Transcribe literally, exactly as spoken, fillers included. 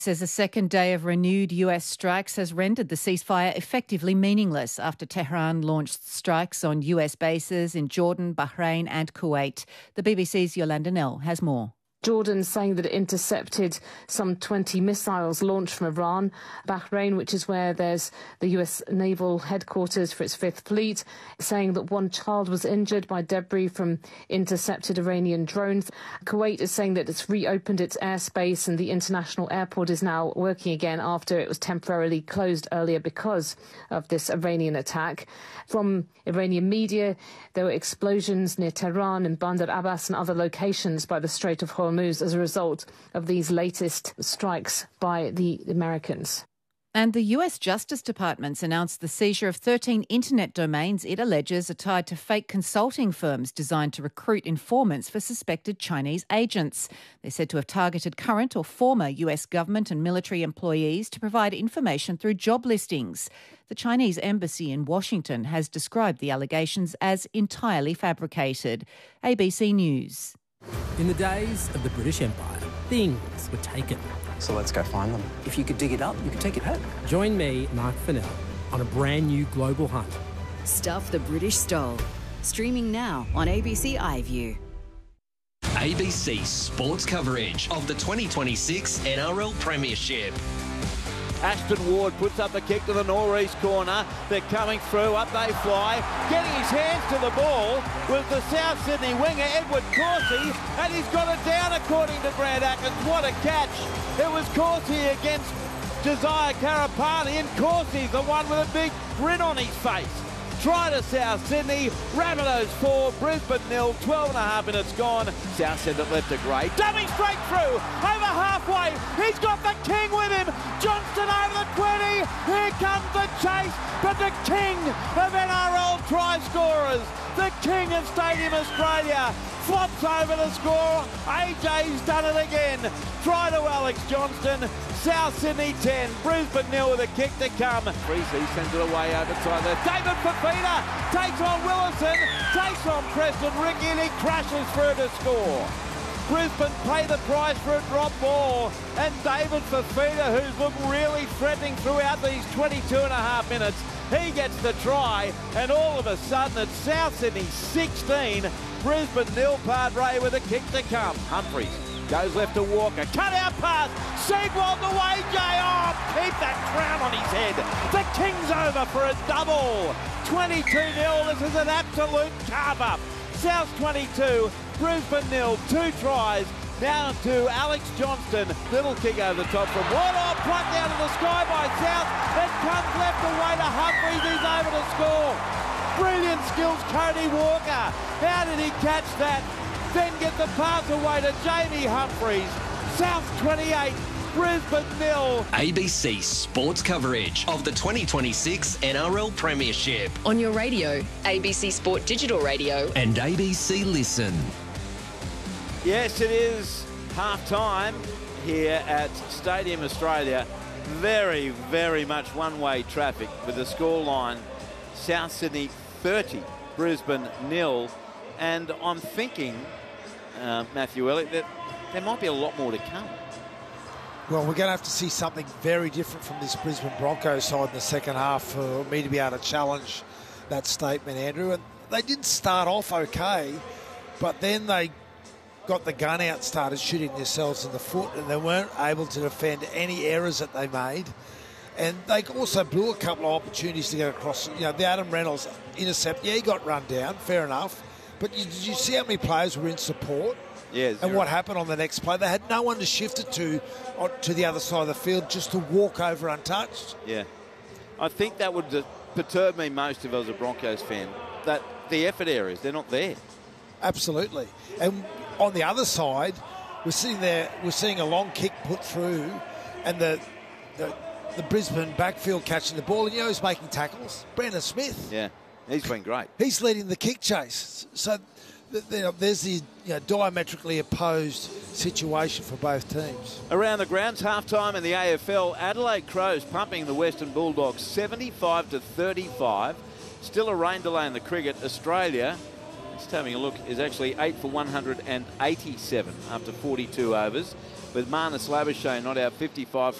Says a second day of renewed U S strikes has rendered the ceasefire effectively meaningless after Tehran launched strikes on U S bases in Jordan, Bahrain and Kuwait. The B B C's Yolanda Nell has more. Jordan saying that it intercepted some twenty missiles launched from Iran. Bahrain, which is where there's the U S naval headquarters for its Fifth Fleet, saying that one child was injured by debris from intercepted Iranian drones. Kuwait is saying that it's reopened its airspace and the international airport is now working again after it was temporarily closed earlier because of this Iranian attack. From Iranian media, there were explosions near Tehran and Bandar Abbas and other locations by the Strait of Hormuz as a result of these latest strikes by the Americans. And the U S Justice Department's announced the seizure of thirteen internet domains it alleges are tied to fake consulting firms designed to recruit informants for suspected Chinese agents. They're said to have targeted current or former U S government and military employees to provide information through job listings. The Chinese embassy in Washington has described the allegations as entirely fabricated. A B C News. In the days of the British Empire, things were taken. So let's go find them. If you could dig it up, you could take it home. Join me, Mark Fennell, on a brand new global hunt. Stuff the British stole. Streaming now on A B C iView. A B C sports coverage of the twenty twenty-six N R L Premiership. Ashton Ward puts up a kick to the northeast corner. They're coming through, up they fly. Getting his hands to the ball was the South Sydney winger, Edward Corsi, and he's got it down according to Brad Atkins. What a catch. It was Corsi against Josiah Karapani, and Corsi's the one with a big grin on his face. Try to South Sydney, Rabbitohs four, Brisbane nil, twelve and a half minutes gone. South Sydney left to Gray, dumbing straight through, over halfway, he's got the King with him, Johnston over the twenty, here comes the chase, but the King of N R L try scorers, the King of Stadium Australia, flops over the score, A J's done it again, try to Alex Johnston, South Sydney ten, Brisbane nil with a kick to come. Freezy sends it away over time there. David Fafita takes on Willison, takes on Preston Ricky, and he crashes through to score. Brisbane pay the price for a drop ball, and David Fafita, who's looked really threatening throughout these twenty-two and a half minutes, he gets the try, and all of a sudden it's South Sydney sixteen, Brisbane nil. Padre with a kick to come. Humphries goes left to Walker, cut out pass, Seagwald away, Jay, oh, keep that crown on his head. The King's over for a double, twenty-two nil, this is an absolute carve-up. South twenty-two, Brisbane nil, two tries, down to Alex Johnston, little kick over the top from Warlock, plucked down to the sky by South, it comes left away to Humphries, he's over to score. Brilliant skills, Cody Walker, how did he catch that? Then get the pass away to Jamie Humphries. South twenty-eight, Brisbane nil. A B C sports coverage of the twenty twenty-six N R L Premiership. On your radio, A B C Sport Digital Radio. And A B C Listen. Yes, it is half-time here at Stadium Australia. Very, very much one-way traffic with the scoreline. South Sydney thirty, Brisbane nil. And I'm thinking, uh, Matthew Elliott, that there might be a lot more to come. Well, we're going to have to see something very different from this Brisbane Broncos side in the second half for me to be able to challenge that statement, Andrew. And they did start off okay, but then they got the gun out, started shooting themselves in the foot, and they weren't able to defend any errors that they made. And they also blew a couple of opportunities to get across. You know, the Adam Reynolds intercept, yeah, he got run down, fair enough. But you, did you see how many players were in support? Yeah. And what happened on the next play? They had no one to shift it to on, to the other side of the field just to walk over untouched. Yeah. I think that would perturb me most if I was a Broncos fan, that the effort areas, they're not there. Absolutely. And on the other side, we're seeing there, we're seeing a long kick put through, and the, the the Brisbane backfield catching the ball. And you know who's making tackles? Brandon Smith. Yeah. He's been great. He's leading the kick chase. So th th there's the you know, diametrically opposed situation for both teams. Around the grounds, half-time in the A F L, Adelaide Crows pumping the Western Bulldogs seventy-five to thirty-five. Still a rain delay in the cricket. Australia, just having a look, is actually eight for one hundred eighty-seven after forty-two overs. with Marnus Labuschagne not out fifty-five